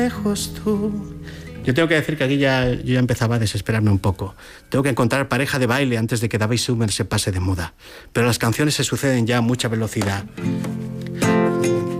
lejos tú. Yo tengo que decir que aquí yo ya empezaba a desesperarme un poco. Tengo que encontrar pareja de baile antes de que David Summer se pase de moda. Pero las canciones se suceden ya a mucha velocidad.